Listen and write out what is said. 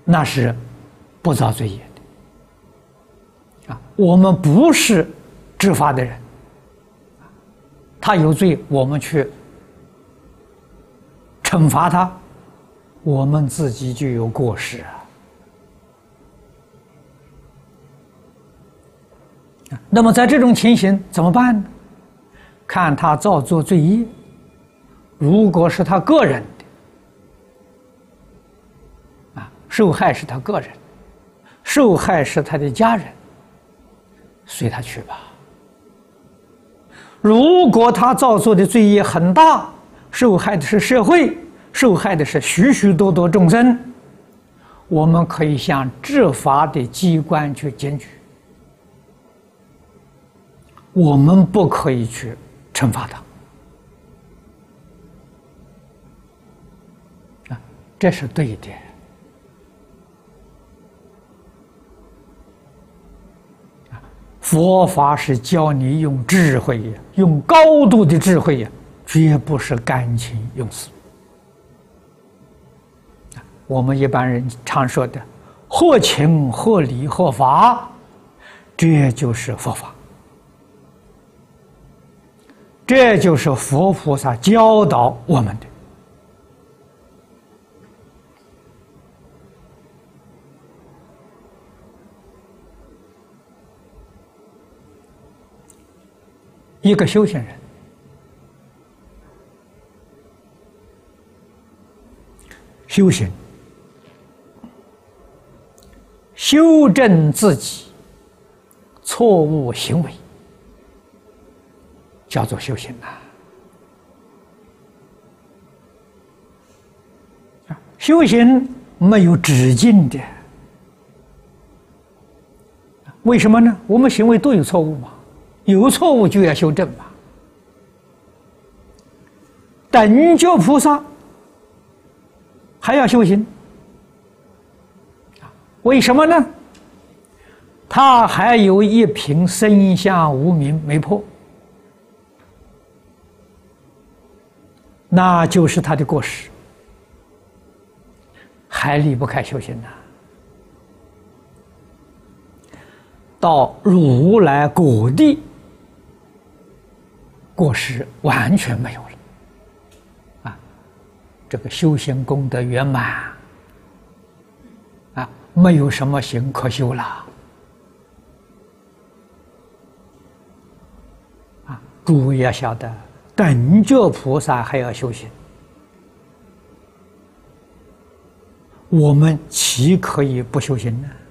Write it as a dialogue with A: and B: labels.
A: 那是不造罪业的啊。我们不是知法的人，他有罪，我们去惩罚他，我们自己就有过失啊。那么在这种情形怎么办呢？看他造作罪业，如果是他个人的啊，受害是他个人，受害是他的家人，随他去吧。如果他造作的罪业很大，受害的是社会，受害的是许许多多众生，我们可以向执法的机关去检举，我们不可以去惩罚他啊，这是对的。佛法是教你用智慧呀，用高度的智慧呀，绝不是感情用事。我们一般人常说的合情合理合法，这就是佛法，这就是佛菩萨教导我们的。一个修行人修行，修正自己错误行为，叫做修行啊。修行没有止境的，为什么呢？我们行为都有错误嘛，有错误就要修正嘛。等觉菩萨还要修行，为什么呢？他还有一品身相无明没破，那就是他的过失，还离不开修行呢。到如来果地，过失完全没有了啊！这个修行功德圆满啊，没有什么行可修了啊！诸位要晓得，等觉菩萨还要修行，我们岂可以不修行呢？